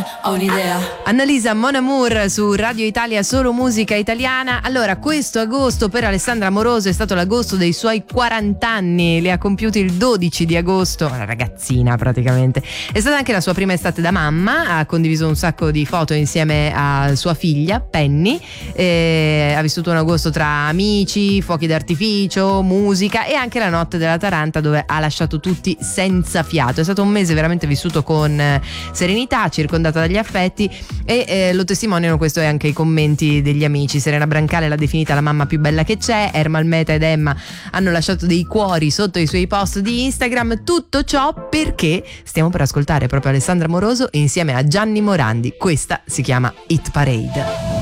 ho un'idea. Annalisa Mon Amour su Radio Italia, solo musica italiana. Allora, questo agosto per Alessandra Amoroso è stato l'agosto dei suoi 40 anni, li ha compiuti il 12 di agosto, una ragazzina praticamente. È stata anche la sua prima estate da mamma, ha condiviso un sacco di foto insieme a sua figlia Penny, ha vissuto un agosto tra amici, fuochi d'artificio, musica e anche la notte della Taranta, dove ha lasciato tutti senza fiato. È stato un mese veramente vissuto con serenità, circondata dagli affetti, e lo testimoniano questo e anche i commenti degli amici. Serena Brancale l'ha definita la mamma più bella che c'è, Ermal Meta ed Emma hanno lasciato dei cuori sotto i suoi post di Instagram. Tutto ciò perché stiamo per ascoltare proprio Alessandra Amoroso insieme a Gianni Morandi. Questa si chiama Hit Parade.